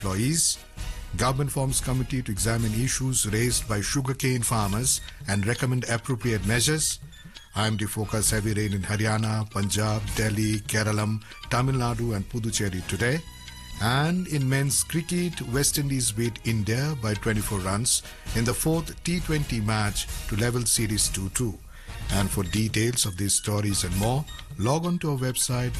employees. Government forms committee to examine issues raised by sugarcane farmers and recommend appropriate measures. IMD forecasts heavy rain in Haryana, Punjab, Delhi, Kerala, Tamil Nadu and Puducherry today. And in men's cricket, West Indies beat India by 24 runs in the fourth T20 match to level series 2-2. And for details of these stories and more, log on to our website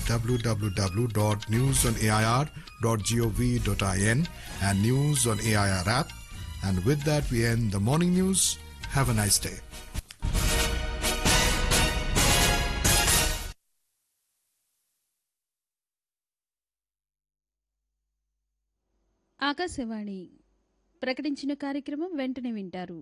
www.newsonair.gov.in and News on AIR app. And with that, we end the morning news. Have a nice day. Akashvani ప్రకటించిన కార్యక్రమం వెంటనే వింటారు.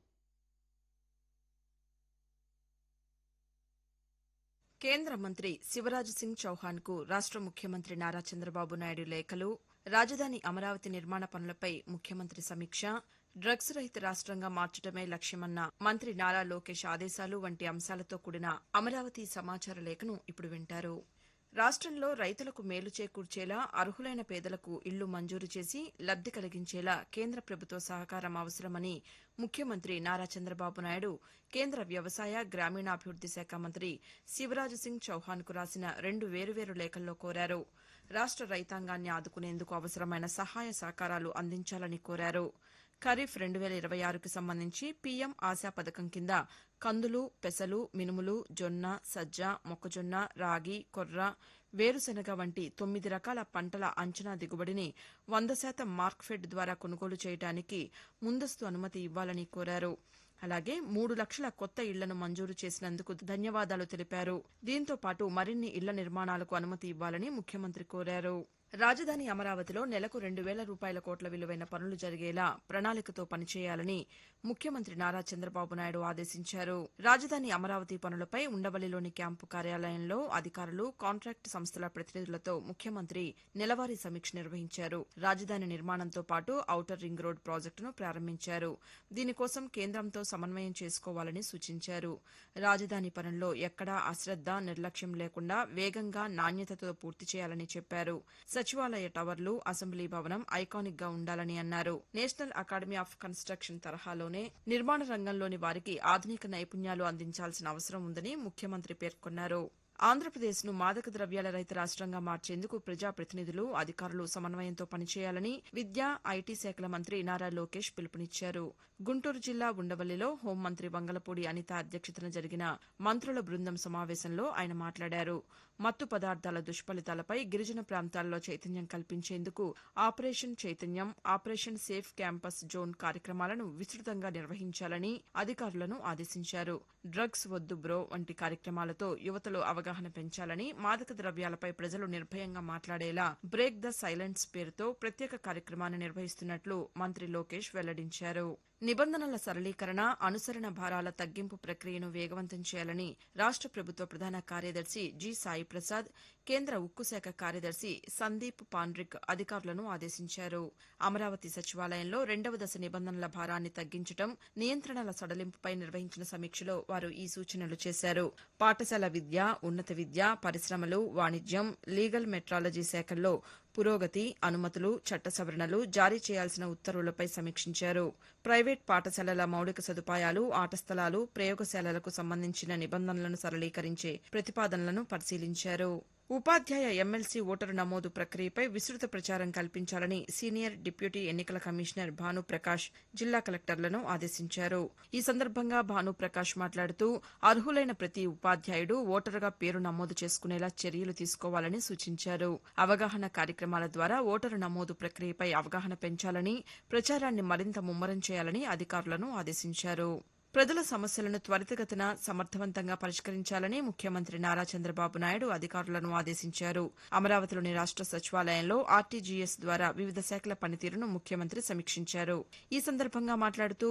కేంద్ర మంత్రి శివరాజ్ సింగ్ చౌహాన్ కు రాష్ట ముఖ్యమంత్రి నారా చంద్రబాబు నాయుడు లేఖలు, రాజధాని అమరావతి నిర్మాణ పనులపై ముఖ్యమంత్రి సమీక్ష, డ్రగ్స్ రహిత రాష్ట్రంగా మార్చడమే లక్ష్యమన్న మంత్రి నారా లోకేష్ ఆదేశాలు వంటి అంశాలతో కూడిన అమరావతి సమాచార లేఖను ఇప్పుడు వింటారు. రాష్ట్రంలో రైతులకు మేలు చేకూర్చేలా అర్హులైన పేదలకు ఇళ్లు మంజూరు చేసి లబ్ది కలిగించేలా కేంద్ర ప్రభుత్వ సహకారం అవసరమని ముఖ్యమంత్రి నారా చంద్రబాబు నాయుడు కేంద్ర వ్యవసాయ గ్రామీణాభివృద్ది శాఖ మంత్రి శివరాజ్ సింగ్ చౌహాన్ కు రాసిన 2 వేర్వేరు లేఖల్లో కోరారు. రాష్ట రైతాంగాన్ని ఆదుకునేందుకు అవసరమైన సహాయ సహకారాలు అందించాలని కోరారు. ఖరీఫ్ 2026కు సంబంధించి పీఎం ఆశా పథకం కింద కందులు, పెసలు, మినుములు, జొన్న, సజ్జ, మొక్కజొన్న, రాగి, కొర్ర, వేరుశెనగ వంటి 9 రకాల పంటల అంచనా దిగుబడిని 100% మార్క్ఫెడ్ ద్వారా కొనుగోలు చేయడానికి ముందస్తు అనుమతి ఇవ్వాలని కోరారు. అలాగే 3 లక్షల కొత్త ఇళ్లను మంజూరు చేసినందుకు ధన్యవాదాలు తెలిపారు. దీంతో పాటు మరిన్ని ఇళ్ల నిర్మాణాలకు అనుమతి ఇవ్వాలని ముఖ్యమంత్రి కోరారు. రాజధాని అమరావతిలో నెలకు 2,000 రూపాయల కోట్ల విలువైన పనులు జరిగేలా ప్రణాళికతో పనిచేయాలని ముఖ్యమంత్రి నారా చంద్రబాబు నాయుడు ఆదేశించారు. రాజధాని అమరావతి పనులపై ఉండవల్లిలోని క్యాంపు కార్యాలయంలో అధికారులు, కాంట్రాక్టు సంస్థల ప్రతినిధులతో ముఖ్యమంత్రి నెలవారీ సమీక్ష నిర్వహించారు. రాజధాని నిర్మాణంతో పాటు ఔటర్ రింగ్ రోడ్ ప్రాజెక్టును ప్రారంభించారు. దీనికోసం కేంద్రంతో సమన్వయం చేసుకోవాలని సూచించారు. రాజధాని పనుల్లో ఎక్కడా అశ్రద్ద, నిర్లక్ష్యం లేకుండా వేగంగా, నాణ్యతతో పూర్తి చేయాలని చెప్పారు. సచివాలయ టవర్లు, అసెంబ్లీ భవనం ఐకానిక్ గా ఉండాలని అన్నారు. నేషనల్ అకాడమీ ఆఫ్ కన్స్ట్రక్షన్ తరహాలోనే నిర్మాణ రంగంలోని వారికి ఆధునిక నైపుణ్యాలు అందించాల్సిన అవసరం ఉందని ముఖ్యమంత్రి పేర్కొన్నారు. ఆంధ్రప్రదేశ్ను మాదక ద్రవ్యాల రహిత రాష్ట్రంగా మార్చేందుకు ప్రజాప్రతినిధులు, అధికారులు సమన్వయంతో పనిచేయాలని విద్యా, ఐటీ శాఖల మంత్రి నారా లోకేష్ పిలుపునిచ్చారు. గుంటూరు జిల్లా ఉండవల్లిలో హోంమంత్రి వంగలపూడి అనిత అధ్యక్షతన జరిగిన మంత్రుల బృందం సమావేశంలో ఆయన మాట్లాడారు. మత్తు పదార్థాల దుష్ఫలితాలపై గిరిజన ప్రాంతాల్లో చైతన్యం కల్పించేందుకు ఆపరేషన్ చైతన్యం, ఆపరేషన్ సేఫ్ క్యాంపస్ జోన్ కార్యక్రమాలను విస్తృతంగా నిర్వహించాలని అధికారులను ఆదేశించారు. డ్రగ్స్ వద్దు బ్రో వంటి కార్యక్రమాలతో యువతలో అవగాహన పెంచాలని, మాదక ద్రవ్యాలపై ప్రజలు నిర్భయంగా మాట్లాడేలా బ్రేక్ ద సైలెన్స్ పేరుతో ప్రత్యేక కార్యక్రమాన్ని నిర్వహిస్తున్నట్లు మంత్రి లోకేష్ వెల్లడించారు. నిబంధనల సరళీకరణ, అనుసరణ భారాల తగ్గింపు ప్రక్రియను వేగవంతం చేయాలని రాష్ట ప్రభుత్వ ప్రధాన కార్యదర్శి జి సాయి ప్రసాద్, కేంద్ర ఉక్కు శాఖ కార్యదర్శి సందీప్ పాండ్రిక్ అధికారులను ఆదేశించారు. అమరావతి సచివాలయంలో 2వ దశ నిబంధనల భారాన్ని తగ్గించడం, నియంత్రణల సడలింపుపై నిర్వహించిన సమీక్షలో వారు ఈ సూచనలు చేశారు. పాఠశాల విద్య, ఉన్నత విద్య, పరిశ్రమలు, వాణిజ్యం, లీగల్ మెట్రాలజీ శాఖల్లో పురోగతి, అనుమతులు, చట్ట సవరణలు, జారీ చేయాల్సిన ఉత్తర్వులపై సమీక్షించారు. ప్రైవేట్ పాఠశాలల మౌలిక సదుపాయాలు, ఆట స్థలాలు, ప్రయోగశాలలకు సంబంధించిన నిబంధనలను సరళీకరించే ప్రతిపాదనలను పరిశీలించారు. ఉపాధ్యాయ ఎమ్మెల్సీ ఓటరు నమోదు ప్రక్రియపై విస్తృత ప్రచారం కల్పించాలని సీనియర్ డిప్యూటీ ఎన్నికల కమిషనర్ భానుప్రకాష్ జిల్లా కలెక్టర్లను ఆదేశించారు. ఈ సందర్భంగా భానుప్రకాష్ మాట్లాడుతూ అర్హులైన ప్రతి ఉపాధ్యాయుడు ఓటరుగా పేరు నమోదు చేసుకునేలా చర్యలు తీసుకోవాలని సూచించారు. అవగాహన కార్యక్రమాల ద్వారా ఓటరు నమోదు ప్రక్రియపై అవగాహన పెంచాలని, ప్రచారాన్ని మరింత ముమ్మరం చేయాలని అధికారులను ఆదేశించారు. ప్రజల సమస్యలను త్వరితగతిన సమర్థవంతంగా పరిష్కరించాలని ముఖ్యమంత్రి నారా చంద్రబాబు నాయుడు అధికారులను ఆదేశించారు. అమరావతిలోని రాష్ట సచివాలయంలో ఆర్టీజీఎస్ ద్వారా వివిధ శాఖల పనితీరును ముఖ్యమంత్రి సమీక్షించారు. ఈ సందర్భంగా మాట్లాడుతూ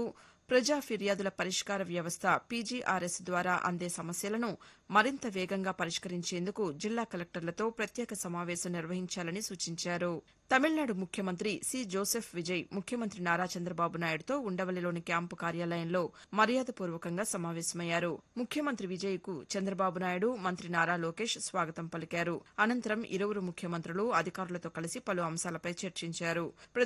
ప్రజా ఫిర్యాదుల పరిష్కార వ్యవస్థ పీజీఆర్ఎస్ ద్వారా అందే సమస్యలను మరింత వేగంగా పరిష్కరించేందుకు జిల్లా కలెక్టర్లతో ప్రత్యేక సమావేశం నిర్వహించాలని సూచించారు. తమిళనాడు ముఖ్యమంత్రి సి జోసెఫ్ విజయ్ ముఖ్యమంత్రి నారా చంద్రబాబు నాయుడుతో ఉండవల్లిలోని క్యాంపు కార్యాలయంలో మర్యాదపూర్వకంగా సమావేశమయ్యారు. ముఖ్యమంత్రి విజయ్కు చంద్రబాబు నాయుడు, మంత్రి నారా లోకేష్ స్వాగతం పలికారు. అనంతరం ఇరువురు ముఖ్యమంత్రులు అధికారులతో కలిసి పలు అంశాలపై చర్చించారు.